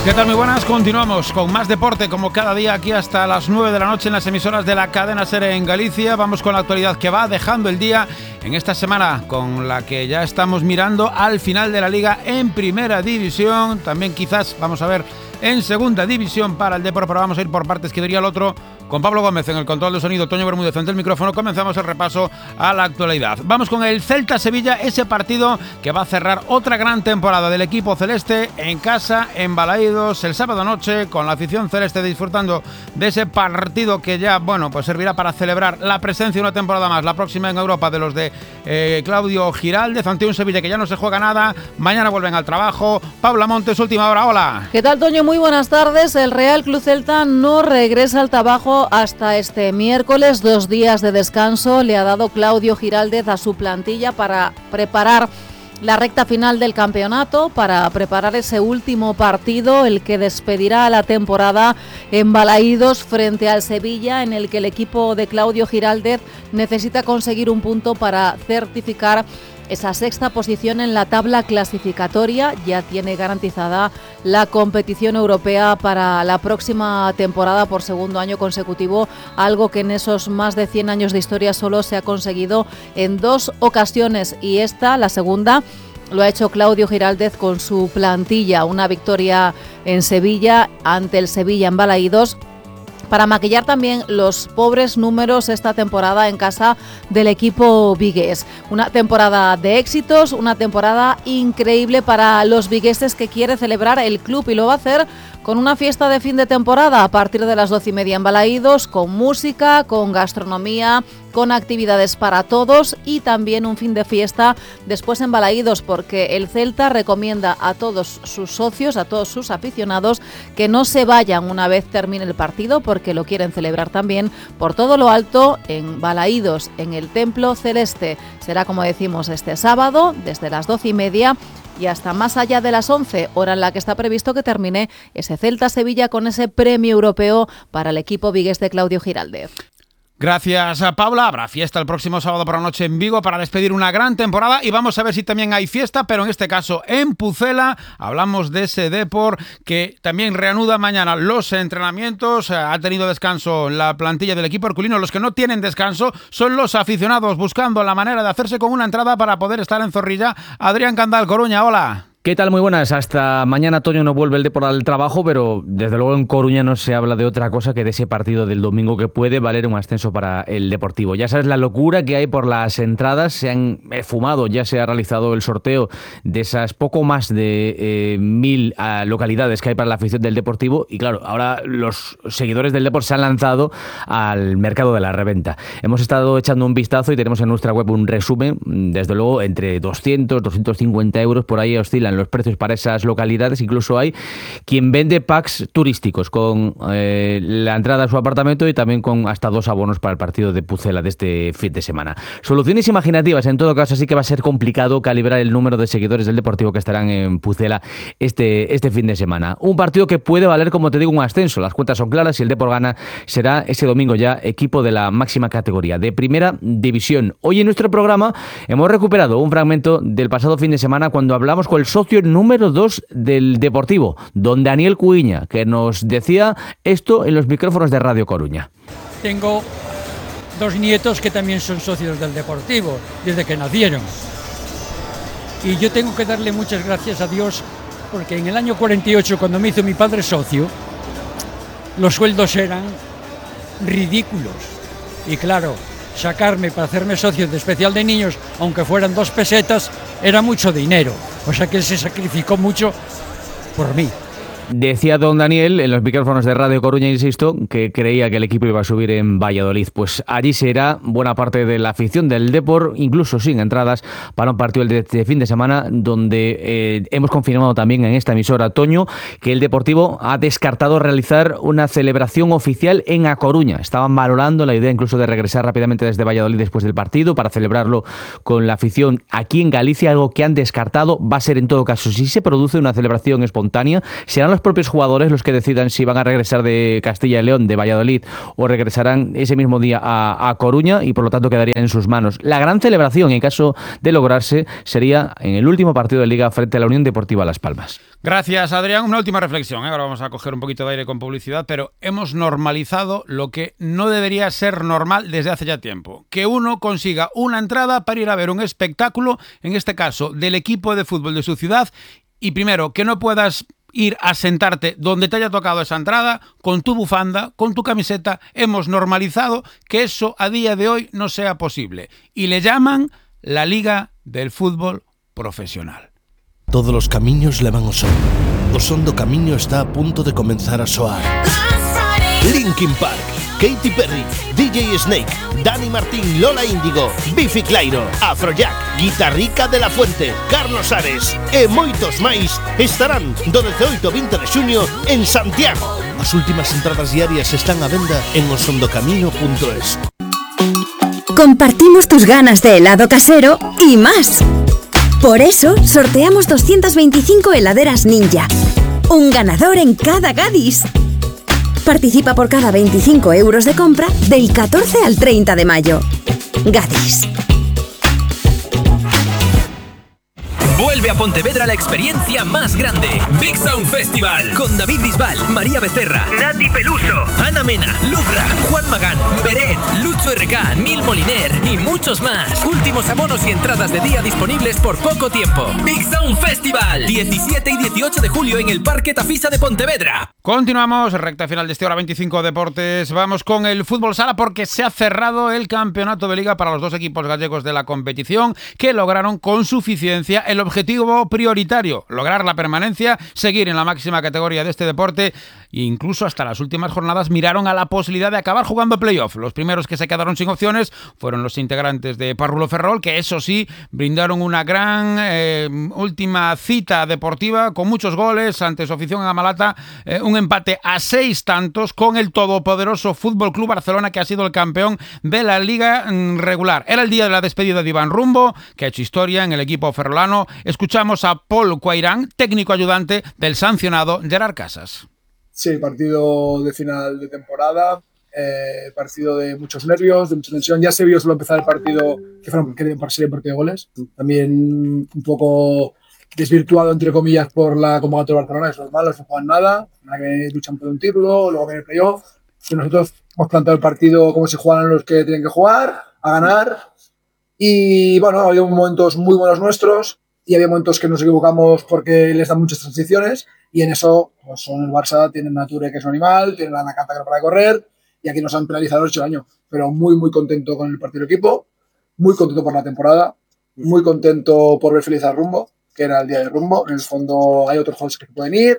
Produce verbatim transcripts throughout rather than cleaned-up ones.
¿Qué tal? Muy buenas, continuamos con más deporte como cada día aquí hasta las nueve de la noche en las emisoras de la cadena SER en Galicia. Vamos con la actualidad que va dejando el día en esta semana con la que ya estamos mirando al final de la Liga en Primera División. También quizás vamos a ver en Segunda División para el Depor, pero vamos a ir por partes, que diría el otro, con Pablo Gómez en el control de sonido, Toño Bermúdez ante el micrófono. Comenzamos el repaso a la actualidad. Vamos con el Celta-Sevilla, ese partido que va a cerrar otra gran temporada del equipo celeste en casa, en Balaídos, el sábado noche, con la afición celeste disfrutando de ese partido que ya, bueno, pues servirá para celebrar la presencia una temporada más, la próxima en Europa, de los de eh, Claudio Giraldez, ante un Sevilla que ya no se juega nada. Mañana vuelven al trabajo. Paula Montes, última hora, hola. ¿Qué tal, Toño? Muy buenas tardes. El Real Club Celta no regresa al trabajo hasta este miércoles. Dos días de descanso le ha dado Claudio Giraldez a su plantilla para preparar la recta final del campeonato, para preparar ese último partido, el que despedirá a la temporada en Balaídos frente al Sevilla, en el que el equipo de Claudio Giraldez necesita conseguir un punto para certificar esa sexta posición en la tabla clasificatoria. Ya tiene garantizada la competición europea para la próxima temporada por segundo año consecutivo, algo que en esos más de cien años de historia solo se ha conseguido en dos ocasiones, y esta, la segunda, lo ha hecho Claudio Giraldez con su plantilla. Una victoria en Sevilla ante el Sevilla en Balaídos, para maquillar también los pobres números esta temporada en casa del equipo vigués. Una temporada de éxitos, una temporada increíble para los vigueses, que quiere celebrar el club, y lo va a hacer con una fiesta de fin de temporada a partir de las doce y media en Balaídos, con música, con gastronomía, con actividades para todos, y también un fin de fiesta después en Balaídos, porque el Celta recomienda a todos sus socios, a todos sus aficionados, que no se vayan una vez termine el partido, porque lo quieren celebrar también por todo lo alto en Balaídos, en el Templo Celeste. Será, como decimos, este sábado desde las doce y media y hasta más allá de las once, hora en la que está previsto que termine ese Celta-Sevilla con ese premio europeo para el equipo vigués de Claudio Giraldez. Gracias a Paula. Habrá fiesta el próximo sábado por la noche en Vigo para despedir una gran temporada, y vamos a ver si también hay fiesta, pero en este caso en Pucela. Hablamos de ese Depor que también reanuda mañana los entrenamientos. Ha tenido descanso la plantilla del equipo herculino. Los que no tienen descanso son los aficionados, buscando la manera de hacerse con una entrada para poder estar en Zorrilla. Adrián Candal, Coruña, hola. ¿Qué tal? Muy buenas. Hasta mañana, Toño, no vuelve el Depor al trabajo, pero desde luego en Coruña no se habla de otra cosa que de ese partido del domingo, que puede valer un ascenso para el Deportivo. Ya sabes la locura que hay por las entradas. Se han fumado, ya se ha realizado el sorteo de esas poco más de eh, mil uh, localidades que hay para la afición del Deportivo, y claro, ahora los seguidores del Depor se han lanzado al mercado de la reventa. Hemos estado echando un vistazo y tenemos en nuestra web un resumen. Desde luego, entre doscientos, doscientos cincuenta euros por ahí oscilan los precios para esas localidades. Incluso hay quien vende packs turísticos con eh, la entrada a su apartamento y también con hasta dos abonos para el partido de Pucela de este fin de semana. Soluciones imaginativas, en todo caso. Así que va a ser complicado calibrar el número de seguidores del Deportivo que estarán en Pucela este, este fin de semana. Un partido que puede valer, como te digo, un ascenso. Las cuentas son claras. Si el Depor gana, será ese domingo ya equipo de la máxima categoría, de Primera División. Hoy en nuestro programa hemos recuperado un fragmento del pasado fin de semana, cuando hablamos con el socio número dos del Deportivo, don Daniel Cuiña, que nos decía esto en los micrófonos de Radio Coruña. Tengo dos nietos que también son socios del Deportivo desde que nacieron, y yo tengo que darle muchas gracias a Dios, porque en el año cuarenta y ocho, cuando me hizo mi padre socio, los sueldos eran ridículos, y claro, sacarme para hacerme socio de especial de niños, aunque fueran dos pesetas, era mucho dinero. O sea que él se sacrificó mucho por mí. Decía don Daniel en los micrófonos de Radio Coruña, insisto, que creía que el equipo iba a subir en Valladolid. Pues allí será buena parte de la afición del Depor, incluso sin entradas, para un partido de este fin de semana, donde eh, hemos confirmado también en esta emisora, Toño, que el Deportivo ha descartado realizar una celebración oficial en A Coruña. Estaban valorando la idea incluso de regresar rápidamente desde Valladolid después del partido para celebrarlo con la afición aquí en Galicia, algo que han descartado. Va a ser, en todo caso, si se produce una celebración espontánea, serán los propios jugadores los que decidan si van a regresar de Castilla y León, de Valladolid, o regresarán ese mismo día a, a Coruña, y por lo tanto quedaría en sus manos. La gran celebración, en caso de lograrse, sería en el último partido de Liga frente a la Unión Deportiva Las Palmas. Gracias, Adrián. Una última reflexión, ¿eh? Ahora vamos a coger un poquito de aire con publicidad, pero hemos normalizado lo que no debería ser normal desde hace ya tiempo. Que uno consiga una entrada para ir a ver un espectáculo, en este caso del equipo de fútbol de su ciudad, y primero, que no puedas ir a sentarte donde te haya tocado esa entrada, con tu bufanda, con tu camiseta. Hemos normalizado que eso a día de hoy no sea posible. Y le llaman la Liga del Fútbol Profesional. Todos los camiños levan ao son. O son do camiño está a punto de comenzar a soar. Linkin Park, Katy Perry, D J Snake, Dani Martín, Lola Índigo, Bifi Clyro, Afrojack, Guitarrica de la Fuente, Carlos Ares e moitos máis estarán do dezaoito ao vinte de xuño en Santiago. As últimas entradas diarias están á venda en osondocamiño punto es. Compartimos tus ganas de helado casero y más. Por eso, sorteamos doscientas veinticinco heladeras Ninja. Un ganador en cada Gadis. Participa por cada veinticinco euros de compra del catorce al treinta de mayo. Gadis. Vuelve a Pontevedra la experiencia más grande. Big Sound Festival. Con David Bisbal, María Becerra, Nati Peluso, Ana Mena, Lubra, Juan Magán, Beret, Lucho R K, Nil Moliner y muchos más. Últimos abonos y entradas de día disponibles por poco tiempo. Big Sound Festival. diecisiete y dieciocho de julio en el Parque Tafisa de Pontevedra. Continuamos, recta final de este Hora veinticinco Deportes. Vamos con el fútbol sala porque se ha cerrado el campeonato de liga para los dos equipos gallegos de la competición, que lograron con suficiencia el objetivo prioritario: lograr la permanencia, seguir en la máxima categoría de este deporte, e incluso hasta las últimas jornadas miraron a la posibilidad de acabar jugando playoff. Los primeros que se quedaron sin opciones fueron los integrantes de Parrulo Ferrol, que eso sí, brindaron una gran eh, última cita deportiva con muchos goles ante su afición en Amalata, eh, un empate a seis tantos con el todopoderoso Fútbol Club Barcelona, que ha sido el campeón de la liga regular. Era el día de la despedida de Iván Rumbo, que ha hecho historia en el equipo ferrolano. Escuchamos a Paul Cuairán, técnico ayudante del sancionado Gerard Casas. Sí, partido de final de temporada, eh, partido de muchos nervios, de mucha tensión. Ya se vio solo empezar el partido que fueron que para ser partido de goles. También un poco desvirtuado, entre comillas, por la convocatoria de Barcelona. Eso es malo, no juegan nada, nada que luchan por un título, luego viene el playoff. Y nosotros hemos planteado el partido como si jugaran los que tienen que jugar, a ganar. Y bueno, ha habido momentos muy buenos nuestros y había momentos que nos equivocamos porque les dan muchas transiciones, y en eso pues son el Barça, tienen Nature, que es un animal, tienen la Nakata, que no para de correr, y aquí nos han penalizado ocho años. Pero muy, muy contento con el partido del equipo, muy contento por la temporada, muy contento por ver feliz al Rumbo, que era el día del Rumbo. En el fondo hay otros juegos que pueden ir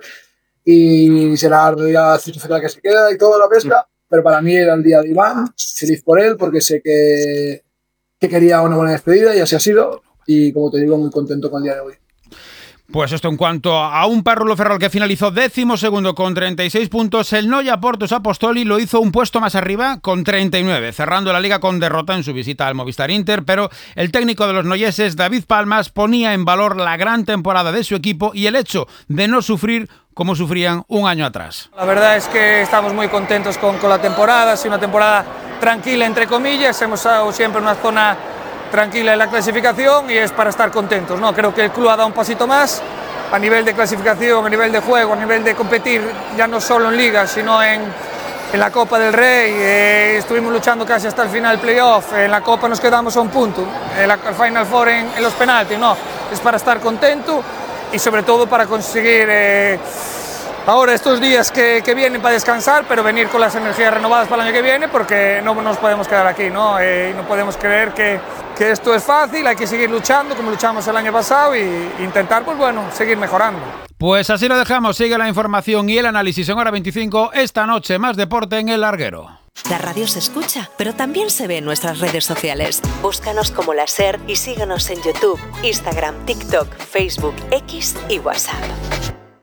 y será el día final que se queda y toda la pesca, pero para mí era el día de Iván, feliz por él porque sé que, que quería una buena despedida y así ha sido, y como te digo, muy contento con el día de hoy. Pues esto en cuanto a un Parrulo Ferrol que finalizó décimo segundo con treinta y seis puntos. El Noia Portos Apostoli lo hizo un puesto más arriba con treinta y nueve, cerrando la liga con derrota en su visita al Movistar Inter, pero el técnico de los noyeses, David Palmas, ponía en valor la gran temporada de su equipo y el hecho de no sufrir como sufrían un año atrás. La verdad es que estamos muy contentos con, con la temporada, ha sido una temporada tranquila, entre comillas, hemos estado siempre en una zona tranquila en la clasificación y es para estar contentos, ¿no? Creo que el club ha dado un pasito más a nivel de clasificación, a nivel de juego, a nivel de competir, ya no solo en Liga, sino en, en la Copa del Rey. Eh, estuvimos luchando casi hasta el final playoff, en la Copa nos quedamos a un punto, en la Final Four en, en los penaltis, ¿no? Es para estar contento y sobre todo para conseguir eh, ahora estos días que, que vienen para descansar, pero venir con las energías renovadas para el año que viene, porque no nos podemos quedar aquí, ¿no? Eh, no podemos creer que, que esto es fácil, hay que seguir luchando como luchamos el año pasado e intentar, pues bueno, seguir mejorando. Pues así lo dejamos, sigue la información y el análisis en Hora veinticinco, esta noche más deporte en El Larguero. La radio se escucha, pero también se ve en nuestras redes sociales. Búscanos como La Ser y síguenos en YouTube, Instagram, TikTok, Facebook, X y WhatsApp.